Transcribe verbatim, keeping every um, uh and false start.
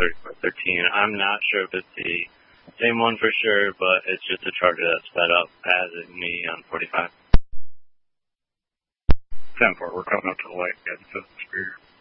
thirty-four thirteen. I'm not sure if it's the same one for sure, but it's just a charger that sped up as in me on forty-five. ten four, we're coming up to the light. Yeah, it's Superior.